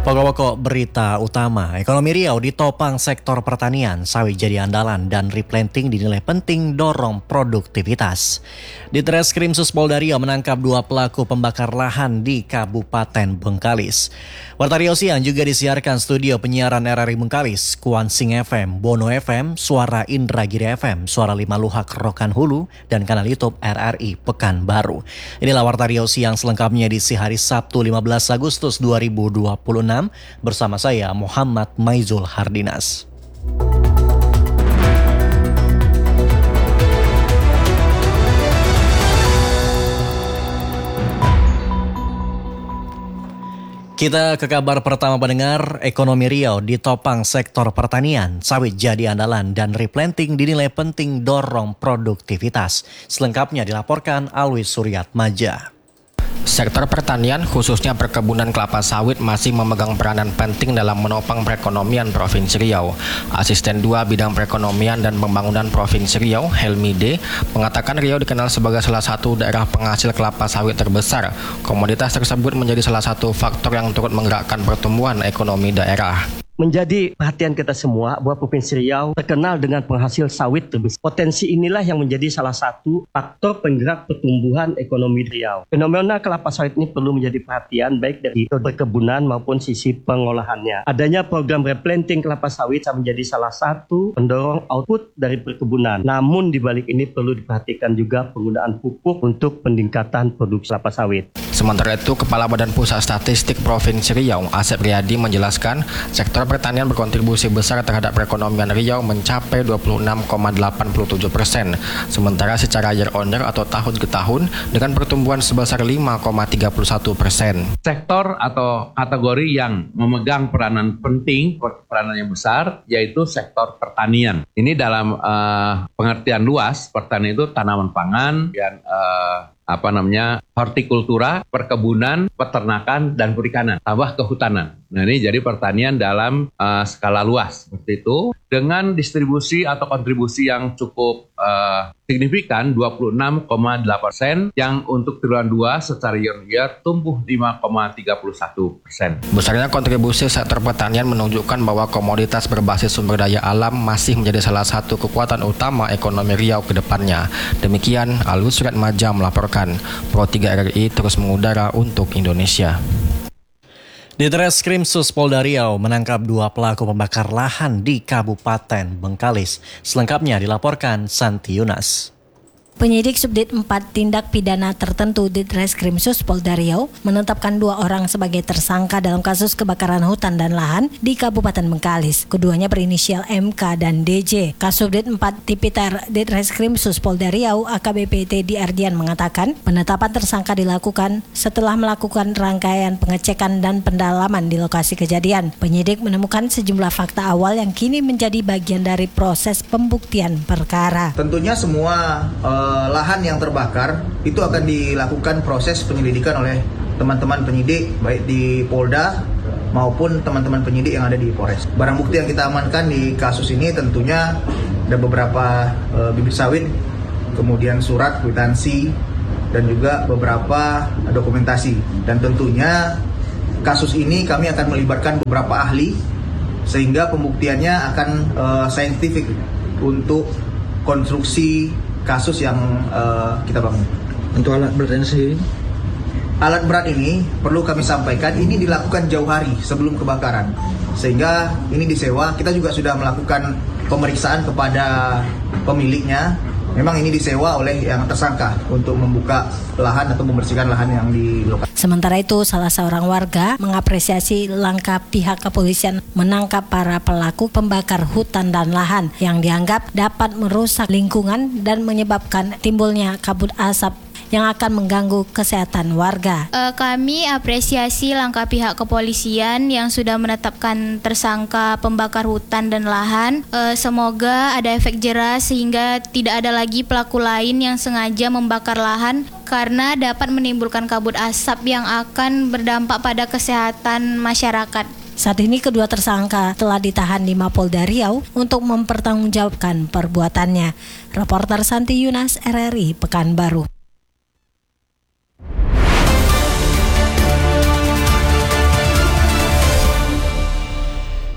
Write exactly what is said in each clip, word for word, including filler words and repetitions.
Pokok-pokok berita utama, ekonomi Riau ditopang sektor pertanian, sawit jadi andalan dan replanting dinilai penting dorong produktivitas. Ditreskrim Suspolda Riau menangkap dua pelaku pembakar lahan di Kabupaten Bengkalis. Warta Riau Siang juga disiarkan studio penyiaran R R I Bengkalis, Kuansing F M, Bono F M, Suara Indragiri F M, Suara Lima Luhak Rokan Hulu, dan kanal YouTube R R I Pekanbaru. Inilah Warta Riau Siang selengkapnya di hari Sabtu lima belas Agustus dua ribu dua puluh enam. Bersama saya Muhammad Maizul Hardinas. Kita ke kabar pertama pendengar, ekonomi Riau ditopang sektor pertanian, sawit jadi andalan dan replanting dinilai penting dorong produktivitas. Selengkapnya dilaporkan Alwi Suryatmaja. Sektor pertanian khususnya perkebunan kelapa sawit masih memegang peranan penting dalam menopang perekonomian Provinsi Riau. Asisten dua Bidang Perekonomian dan Pembangunan Provinsi Riau, Helmi D, mengatakan Riau dikenal sebagai salah satu daerah penghasil kelapa sawit terbesar. Komoditas tersebut menjadi salah satu faktor yang turut menggerakkan pertumbuhan ekonomi daerah. Menjadi perhatian kita semua bahwa Provinsi Riau terkenal dengan penghasil sawit terbesar. Potensi inilah yang menjadi salah satu faktor penggerak pertumbuhan ekonomi Riau. Fenomena kelapa sawit ini perlu menjadi perhatian baik dari perkebunan maupun sisi pengolahannya. Adanya program replanting kelapa sawit menjadi salah satu pendorong output dari perkebunan. Namun di balik ini perlu diperhatikan juga penggunaan pupuk untuk peningkatan produksi kelapa sawit. Sementara itu, Kepala Badan Pusat Statistik Provinsi Riau, Asep Riyadi, menjelaskan sektor pertanian berkontribusi besar terhadap perekonomian Riau mencapai dua puluh enam koma delapan tujuh persen. Sementara secara year on year atau tahun ke tahun dengan pertumbuhan sebesar lima koma tiga satu persen. Sektor atau kategori yang memegang peranan penting, peranan yang besar, yaitu sektor pertanian. Ini dalam uh, pengertian luas, pertanian itu tanaman pangan, dan uh, apa namanya hortikultura, perkebunan, peternakan, dan perikanan, tambah kehutanan. Nah ini jadi pertanian dalam uh, skala luas seperti itu, dengan distribusi atau kontribusi yang cukup uh, signifikan dua puluh enam koma delapan persen, yang untuk triwulan dua secara year on year tumbuh lima koma tiga satu persen. Besarnya kontribusi sektor pertanian menunjukkan bahwa komoditas berbasis sumber daya alam masih menjadi salah satu kekuatan utama ekonomi Riau ke depannya. Demikian Alwi Suryatmaja melaporkan. Pro tiga R R I terus mengudara untuk Indonesia. Ditreskrim Suspolda Riau menangkap dua pelaku pembakar lahan di Kabupaten Bengkalis. Selengkapnya dilaporkan Santi Yunas. Penyidik Subdit empat Tindak Pidana Tertentu Ditreskrim Suspolda Riau menetapkan dua orang sebagai tersangka dalam kasus kebakaran hutan dan lahan di Kabupaten Bengkalis. Keduanya berinisial M K dan D J. Kasubdit empat Tipiter Ditreskrim Suspolda Riau A K B P Teddy Ardian mengatakan penetapan tersangka dilakukan setelah melakukan rangkaian pengecekan dan pendalaman di lokasi kejadian. Penyidik menemukan sejumlah fakta awal yang kini menjadi bagian dari proses pembuktian perkara. Tentunya semua uh, lahan yang terbakar itu akan dilakukan proses penyelidikan oleh teman-teman penyidik baik di Polda maupun teman-teman penyidik yang ada di Polres. Barang bukti yang kita amankan di kasus ini tentunya ada beberapa e, bibit sawit, kemudian surat kwitansi dan juga beberapa dokumentasi. Dan tentunya kasus ini kami akan melibatkan beberapa ahli sehingga pembuktiannya akan e, saintifik untuk konstruksi kasus yang uh, kita bangun. Untuk alat berat ini sendiri? Alat berat ini perlu kami sampaikan ini dilakukan jauh hari sebelum kebakaran, sehingga ini disewa. Kita juga sudah melakukan pemeriksaan kepada pemiliknya. Memang ini disewa oleh yang tersangka untuk membuka lahan atau membersihkan lahan yang di lokasi. Sementara itu, salah seorang warga mengapresiasi langkah pihak kepolisian menangkap para pelaku pembakar hutan dan lahan yang dianggap dapat merusak lingkungan dan menyebabkan timbulnya kabut asap yang akan mengganggu kesehatan warga. Uh, kami apresiasi langkah pihak kepolisian yang sudah menetapkan tersangka pembakar hutan dan lahan. Uh, semoga ada efek jera sehingga tidak ada lagi pelaku lain yang sengaja membakar lahan karena dapat menimbulkan kabut asap yang akan berdampak pada kesehatan masyarakat. Saat ini kedua tersangka telah ditahan di Mapolda Riau untuk mempertanggungjawabkan perbuatannya. Reporter Santi Yunas, R R I Pekanbaru.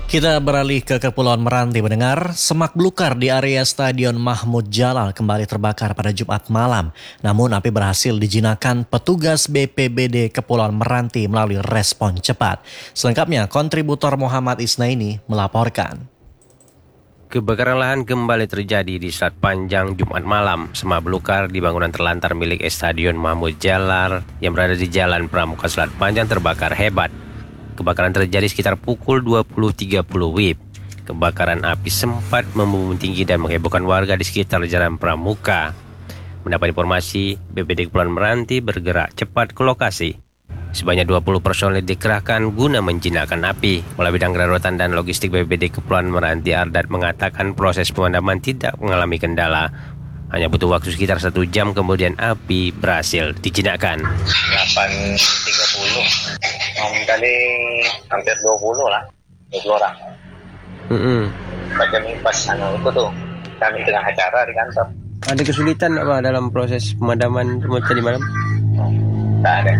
Kita beralih ke Kepulauan Meranti mendengar, semak belukar di area Stadion Mahmud Jalal kembali terbakar pada Jumat malam. Namun api berhasil dijinakkan petugas B P B D Kepulauan Meranti melalui respon cepat. Selengkapnya kontributor Muhammad Isnaini melaporkan. Kebakaran lahan kembali terjadi di Selat Panjang Jumat malam. Semak belukar di bangunan terlantar milik Stadion Mahmud Jalal yang berada di Jalan Pramuka Selat Panjang terbakar hebat. Kebakaran terjadi sekitar pukul dua puluh tiga puluh W I B. Kebakaran api sempat membumbung tinggi dan menghebohkan warga di sekitar Jalan Pramuka. Mendapat informasi, B P D Kepulauan Meranti bergerak cepat ke lokasi. Sebanyak dua puluh personel dikerahkan guna menjinakkan api. Kepala Bidang Kedaruratan dan Logistik B P D Kepulauan Meranti Ardat mengatakan proses pemadaman tidak mengalami kendala. Hanya butuh waktu sekitar satu jam kemudian api berhasil dijinakkan. delapan tiga puluh kali hampir dua puluh lah, dua puluh orang. Mm-hmm. Baca pas anu itu tuh, kami tengah acara di kantor. Ada kesulitan apa dalam proses pemadaman tadi malam? Tak ada.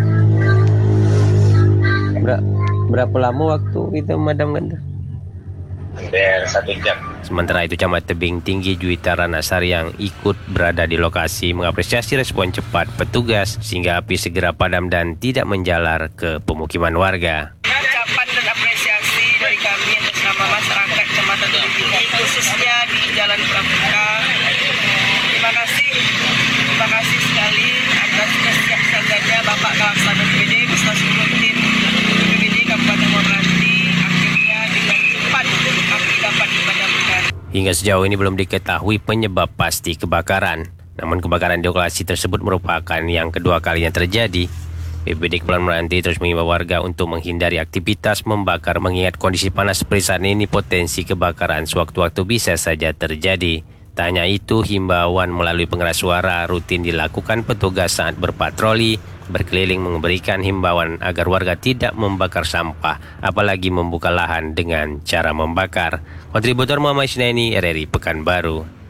Ber- berapa lama waktu kita memadamkan tuh? Hampir satu jam. Sementara itu Camat Tebing Tinggi Juwita Ranasar yang ikut berada di lokasi mengapresiasi respon cepat petugas sehingga api segera padam dan tidak menjalar ke pemukiman warga. Ucapan dan apresiasi dari kami atas nama masyarakat Kecamatan Tebing Tinggi khususnya di Jalan Pramuka. Terima kasih, terima kasih sekali atas kesiap saganya Bapak Kalaksana B P D beserta seluruh tim B P B D Kabupaten Meranti. Akhirnya dengan cepat api dapat dipadamkan. Hingga sejauh ini belum diketahui penyebab pasti kebakaran. Namun kebakaran di lokasi tersebut merupakan yang kedua kalinya terjadi. B P B D Kepulauan Meranti terus mengimbau warga untuk menghindari aktivitas membakar mengingat kondisi panas seperti saat ini potensi kebakaran sewaktu-waktu bisa saja terjadi. Tak hanya itu, himbauan melalui pengeras suara rutin dilakukan petugas saat berpatroli, berkeliling memberikan himbauan agar warga tidak membakar sampah, apalagi membuka lahan dengan cara membakar. Kontributor Muhammad Isnaini, R R I Pekanbaru.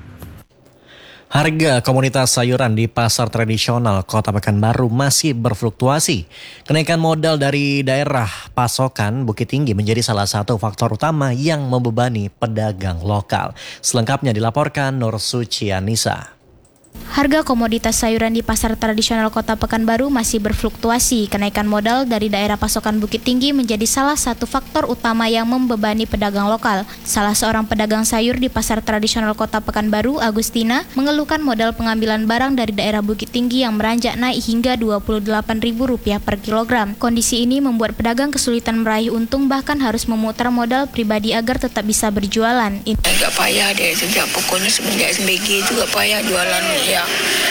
Harga komoditas sayuran di pasar tradisional Kota Pekanbaru masih berfluktuasi. Kenaikan modal dari daerah pasokan Bukit Tinggi menjadi salah satu faktor utama yang membebani pedagang lokal. Selengkapnya dilaporkan Nur Suci Anissa. Harga komoditas sayuran di pasar tradisional Kota Pekanbaru masih berfluktuasi. Kenaikan modal dari daerah pasokan Bukit Tinggi menjadi salah satu faktor utama yang membebani pedagang lokal. Salah seorang pedagang sayur di pasar tradisional Kota Pekanbaru, Agustina, mengeluhkan modal pengambilan barang dari daerah Bukit Tinggi yang meranjak naik hingga dua puluh delapan ribu rupiah per kilogram. Kondisi ini membuat pedagang kesulitan meraih untung, bahkan harus memutar modal pribadi agar tetap bisa berjualan. Agak payah deh, sejak pokoknya semenjak S B G juga payah jualan ya.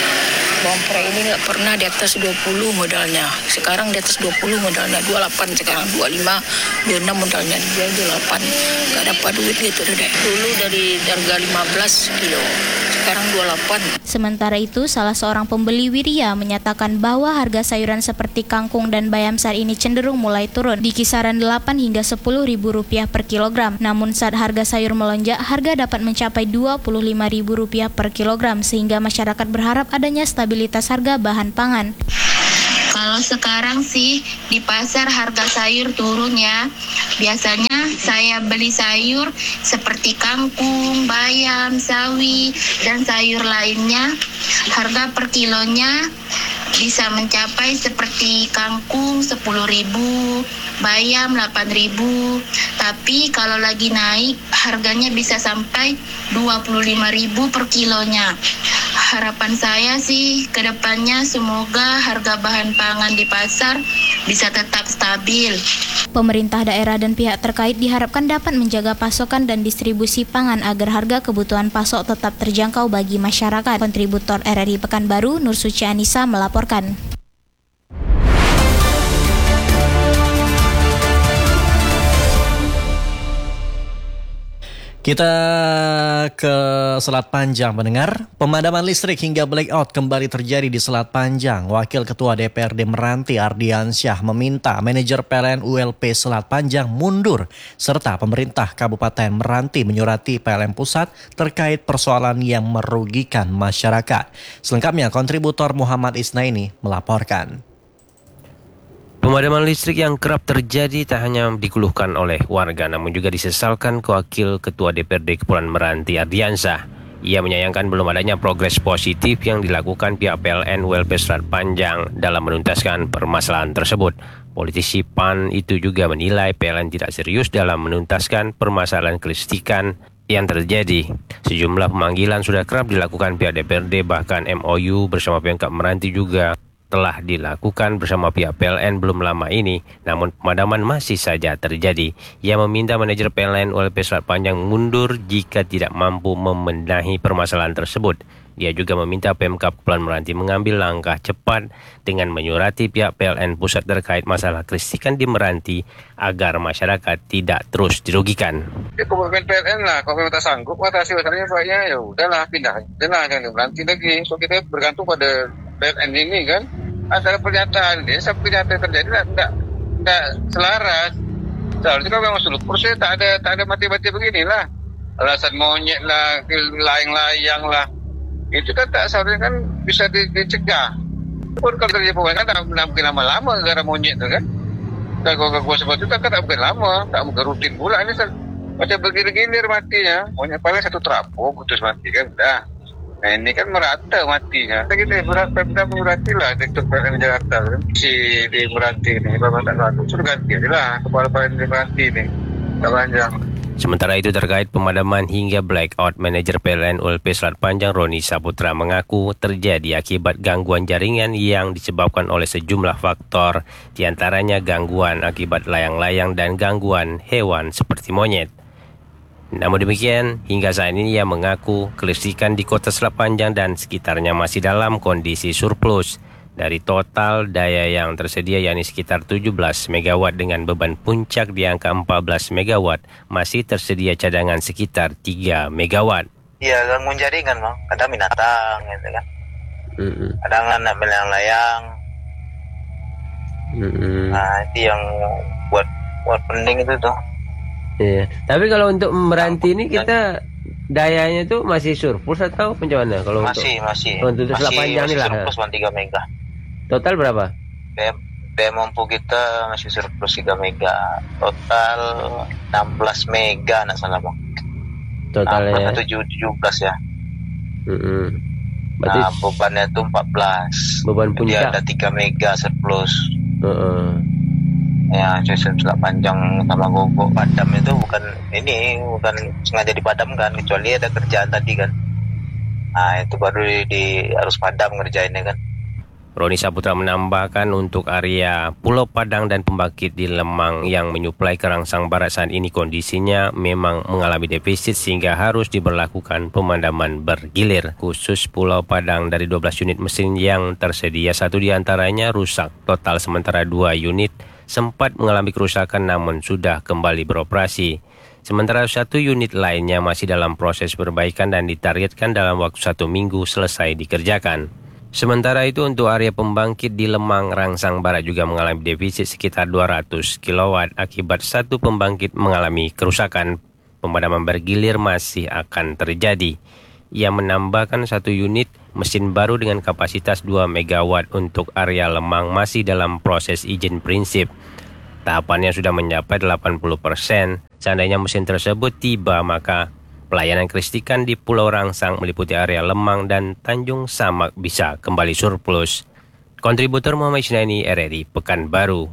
Bawang merah ini nggak pernah di atas dua puluh modalnya. Sekarang di atas dua puluh modalnya, dua puluh delapan sekarang, dua puluh lima, dua puluh enam modalnya, dia dua puluh delapan. Nggak dapat duit gitu deh. Dulu dari harga lima belas kilo, sekarang dua puluh delapan. Sementara itu, salah seorang pembeli Wirya menyatakan bahwa harga sayuran seperti kangkung dan bayam saat ini cenderung mulai turun di kisaran delapan hingga sepuluh ribu rupiah per kilogram. Namun saat harga sayur melonjak, harga dapat mencapai dua puluh lima ribu rupiah per kilogram sehingga masyarakat berharap adanya stabilitas harga bahan pangan. Kalau sekarang sih di pasar harga sayur turun ya. Biasanya saya beli sayur seperti kangkung, bayam, sawi, dan sayur lainnya. Harga per kilonya bisa mencapai seperti kangkung sepuluh ribu, bayam delapan ribu. Tapi kalau lagi naik harganya bisa sampai dua puluh lima ribu per kilonya. Harapan saya sih ke depannya semoga harga bahan pangan di pasar bisa tetap stabil. Pemerintah daerah dan pihak terkait diharapkan dapat menjaga pasokan dan distribusi pangan agar harga kebutuhan pasok tetap terjangkau bagi masyarakat. Kontributor R R I Pekanbaru, Nur Suci Anissa melaporkan. Kita ke Selat Panjang mendengar, pemadaman listrik hingga blackout kembali terjadi di Selat Panjang. Wakil Ketua D P R D Meranti Ardiansyah meminta manajer P L N U L P Selat Panjang mundur serta pemerintah Kabupaten Meranti menyurati P L N Pusat terkait persoalan yang merugikan masyarakat. Selengkapnya kontributor Muhammad Isnaini melaporkan. Pemadaman listrik yang kerap terjadi tak hanya dikeluhkan oleh warga, namun juga disesalkan Wakil Ketua D P R D Kepulauan Meranti Ardiansyah. Ia menyayangkan belum adanya progres positif yang dilakukan pihak P L N U L P Selat Panjang dalam menuntaskan permasalahan tersebut. Politisi P A N itu juga menilai P L N tidak serius dalam menuntaskan permasalahan kelistrikan yang terjadi. Sejumlah pemanggilan sudah kerap dilakukan pihak D P R D, bahkan M O U bersama Pemkab Meranti juga telah dilakukan bersama pihak P L N belum lama ini, namun pemadaman masih saja terjadi. Ia meminta manajer P L N U L P Selat Panjang mundur jika tidak mampu membenahi permasalahan tersebut. Dia juga meminta Pemkab Kepulauan Meranti mengambil langkah cepat dengan menyurati pihak P L N pusat terkait masalah kelistrikan di Meranti agar masyarakat tidak terus dirugikan. Ya, komitmen P L N lah, kalau memang tak sanggup atasi masalahnya baiknya ya udahlah pindah, udahlah jangan di Meranti lagi. So kita bergantung pada P L N ini kan, antara pernyataan dia sampai pernyataan yang terjadi tidak tidak selaras. Seharusnya kalau memang seluruh proses tak ada tak ada mati-mati beginilah. Alasan monyet lah, layang-layang lah. Itu kan tak seharusnya kan bisa di, dicegah. Pun kalau terjadi pembangunan kan tak mungkin lama-lama gara monyet tu kan. Dan kalau seperti itu kan tak mungkin lama, tak mungkin rutin pula. Ini macam bergilir-gilir matinya. Monyet paling satu terapung putus mati kan dah. Nah ini kan merata matinya. Kita berapa kita berhatilah Direktur P L N Jakarta kan. Si di Meranti ni, Bapak tak laku. Suruh ganti je lah kepala P L N di Meranti ni. Tak panjang. Sementara itu terkait pemadaman hingga blackout, manajer P L N U L P Selat Panjang Roni Saputra mengaku terjadi akibat gangguan jaringan yang disebabkan oleh sejumlah faktor, diantaranya gangguan akibat layang-layang dan gangguan hewan seperti monyet. Namun demikian, hingga saat ini ia mengaku kelistrikan di Kota Selat Panjang dan sekitarnya masih dalam kondisi surplus. Dari total daya yang tersedia yakni sekitar tujuh belas megawatt dengan beban puncak di angka empat belas megawatt, masih tersedia cadangan sekitar tiga megawatt. Iya, gangguan jaringan bang, ada binatang gitu kan. Mm-hmm. Ada anak melayang-layang. Mm-hmm. Nah itu yang buat buat penting itu tuh. Iya. Tapi kalau untuk Meranti ini kita dayanya tuh masih surplus atau macam mana? Kalau masih untuk, masih untuk masih, Selat Panjang masih ini lah. Surplus tiga mega. Total berapa? Daya mampu kita masih surplus tiga mega. Total enam belas mega nak salah bang. Totalnya tujuh belas ya. Mm-hmm. Berarti nah bebannya itu empat belas. Beban puncak. Jadi ada tiga mega surplus. Uh-uh. Ya, sistem Selat Panjang sama Gogok padam itu bukan ini, bukan sengaja dipadamkan, kecuali ada kerjaan tadi kan. Nah itu baru di, di harus padam ngerjainnya kan. Roni Saputra menambahkan untuk area Pulau Padang dan pembangkit di Lemang yang menyuplai ke Rangsang Barat saat ini kondisinya memang mengalami defisit sehingga harus diberlakukan pemadaman bergilir. Khusus Pulau Padang dari dua belas unit mesin yang tersedia, satu diantaranya rusak total sementara dua unit sempat mengalami kerusakan namun sudah kembali beroperasi. Sementara satu unit lainnya masih dalam proses perbaikan dan ditargetkan dalam waktu satu minggu selesai dikerjakan. Sementara itu untuk area pembangkit di Lemang Rangsang Barat juga mengalami defisit sekitar dua ratus kilowatt akibat satu pembangkit mengalami kerusakan. Pemadaman bergilir masih akan terjadi. Ia menambahkan satu unit mesin baru dengan kapasitas dua megawatt untuk area Lemang masih dalam proses izin prinsip. Tahapannya sudah mencapai delapan puluh persen. Seandainya mesin tersebut tiba, maka pelayanan kelistrikan di Pulau Rangsang meliputi area Lemang dan Tanjung Samak bisa kembali surplus. Kontributor Muhammad Isnaini, R R I Pekanbaru.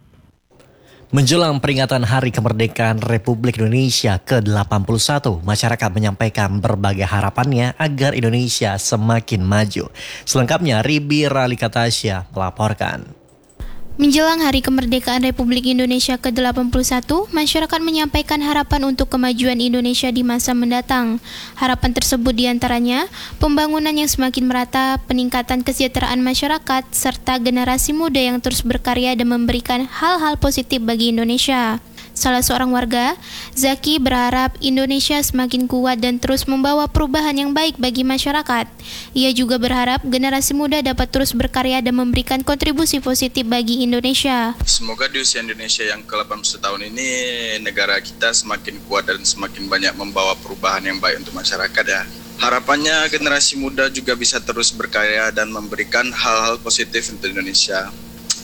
Menjelang peringatan Hari Kemerdekaan Republik Indonesia ke delapan puluh satu, masyarakat menyampaikan berbagai harapannya agar Indonesia semakin maju. Selengkapnya, Ribi Ralikatasya melaporkan. Menjelang Hari Kemerdekaan Republik Indonesia ke delapan puluh satu, masyarakat menyampaikan harapan untuk kemajuan Indonesia di masa mendatang. Harapan tersebut diantaranya pembangunan yang semakin merata, peningkatan kesejahteraan masyarakat, serta generasi muda yang terus berkarya dan memberikan hal-hal positif bagi Indonesia. Salah seorang warga, Zaki, berharap Indonesia semakin kuat dan terus membawa perubahan yang baik bagi masyarakat. Ia juga berharap generasi muda dapat terus berkarya dan memberikan kontribusi positif bagi Indonesia. Semoga di usia Indonesia yang ke delapan puluh satu tahun ini, negara kita semakin kuat dan semakin banyak membawa perubahan yang baik untuk masyarakat ya. Harapannya generasi muda juga bisa terus berkarya dan memberikan hal-hal positif untuk Indonesia.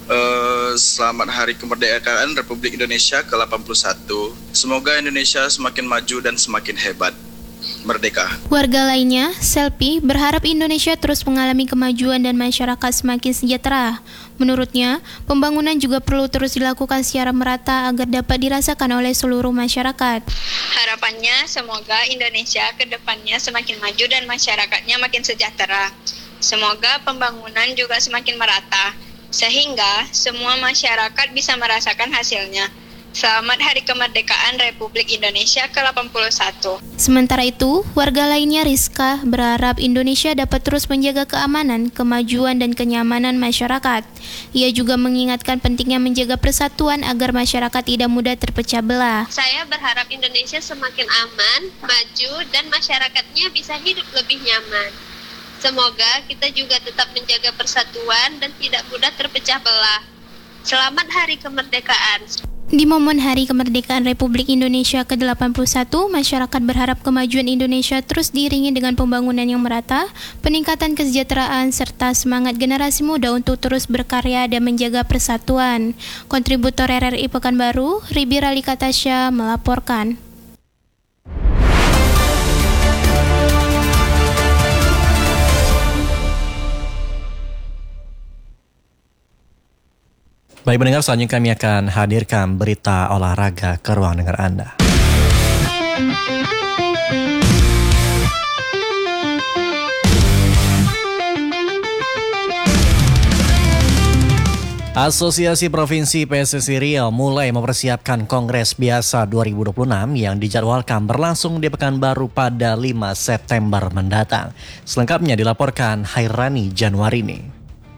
Uh, selamat Hari Kemerdekaan Republik Indonesia ke delapan puluh satu. Semoga Indonesia semakin maju dan semakin hebat. Merdeka. Warga lainnya, Selpi, berharap Indonesia terus mengalami kemajuan dan masyarakat semakin sejahtera. Menurutnya, pembangunan juga perlu terus dilakukan secara merata agar dapat dirasakan oleh seluruh masyarakat. Harapannya semoga Indonesia ke depannya semakin maju dan masyarakatnya makin sejahtera. Semoga pembangunan juga semakin merata, sehingga semua masyarakat bisa merasakan hasilnya. Selamat Hari Kemerdekaan Republik Indonesia ke delapan puluh satu. Sementara itu, warga lainnya Rizka berharap Indonesia dapat terus menjaga keamanan, kemajuan, dan kenyamanan masyarakat. Ia juga mengingatkan pentingnya menjaga persatuan agar masyarakat tidak mudah terpecah belah. Saya berharap Indonesia semakin aman, maju, dan masyarakatnya bisa hidup lebih nyaman. Semoga kita juga tetap menjaga persatuan dan tidak mudah terpecah belah. Selamat Hari Kemerdekaan. Di momen Hari Kemerdekaan Republik Indonesia ke delapan puluh satu, masyarakat berharap kemajuan Indonesia terus diiringi dengan pembangunan yang merata, peningkatan kesejahteraan, serta semangat generasi muda untuk terus berkarya dan menjaga persatuan. Kontributor R R I Pekanbaru, Ribi Ralika Tasya melaporkan. Baik pendengar, selanjutnya kami akan hadirkan berita olahraga ke ruang dengar Anda. Asosiasi Provinsi P S S I Riau mulai mempersiapkan Kongres Biasa dua ribu dua puluh enam yang dijadwalkan berlangsung di Pekanbaru pada lima September mendatang. Selengkapnya dilaporkan Hairani Januarini.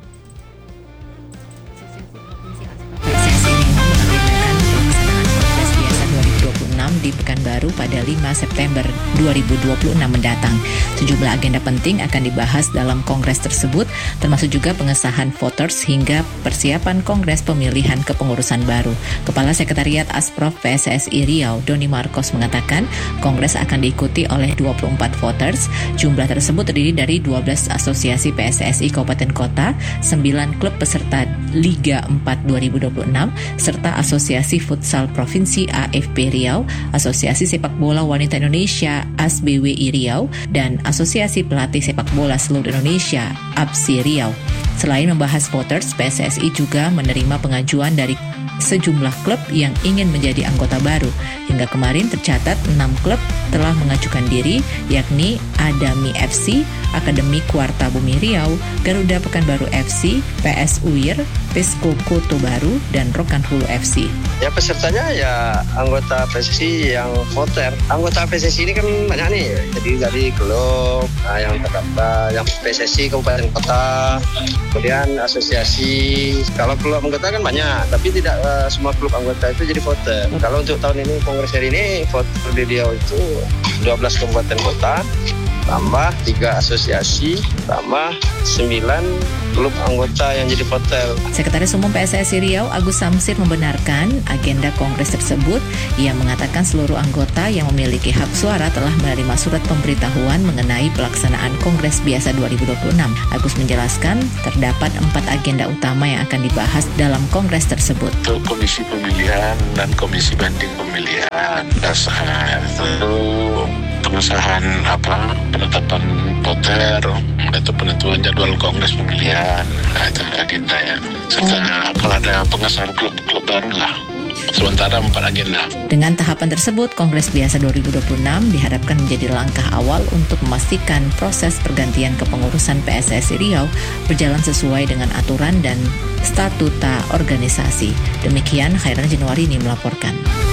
Di Pekanbaru pada lima September dua ribu dua puluh enam mendatang. Sejumlah agenda penting akan dibahas dalam kongres tersebut, termasuk juga pengesahan voters hingga persiapan kongres pemilihan kepengurusan baru. Kepala Sekretariat Asprof P S S I Riau, Doni Marcos, mengatakan kongres akan diikuti oleh dua puluh empat voters. Jumlah tersebut terdiri dari dua belas asosiasi P S S I Kabupaten Kota, sembilan klub peserta Liga empat dua ribu dua puluh enam, serta Asosiasi Futsal Provinsi A F P Riau, Asosiasi Sepak Bola Wanita Indonesia A S B W I Riau, dan Asosiasi Pelatih Sepak Bola Seluruh Indonesia A P S I Riau. Selain membahas voters, P S S I juga menerima pengajuan dari sejumlah klub yang ingin menjadi anggota baru. Hingga kemarin tercatat enam klub telah mengajukan diri, yakni Adami F C, Akademi Kuarta Bumi Riau, Garuda Pekanbaru F C, P S U I R, Pesco Koto Baru, dan Rokan Hulu F C. Ya pesertanya ya anggota P S S I yang voter. Anggota P S S I ini kan banyak nih, jadi dari klub nah, yang terdaftar, yang P S S I Kabupaten Kota, kemudian asosiasi. Kalau klub anggota kan banyak, tapi tidak uh, semua klub anggota itu jadi voter. Kalau untuk tahun ini kongres hari ini voter di Riau itu dua belas kabupaten kota, tambah tiga asosiasi, tambah sembilan klub anggota yang jadi voter. Sekretaris Umum P S S I Riau, Agus Samsir, membenarkan agenda kongres tersebut. Ia mengatakan seluruh anggota yang memiliki hak suara telah menerima surat pemberitahuan mengenai pelaksanaan Kongres Biasa dua ribu dua puluh enam. Agus menjelaskan terdapat empat agenda utama yang akan dibahas dalam kongres tersebut. Komisi Pemilihan dan Komisi Banding Pemilihan dasar, lalu pengesahan apa penetapan voter, itu penentuan jadwal kongres pemilihan, nah, itu agenda ya. Serta kalau ada pengesahan klub-klub baru lah. Sementara empat agenda. Dengan tahapan tersebut, Kongres Biasa dua ribu dua puluh enam diharapkan menjadi langkah awal untuk memastikan proses pergantian kepengurusan P S S I Riau berjalan sesuai dengan aturan dan statuta organisasi. Demikian Khairan Januarini melaporkan.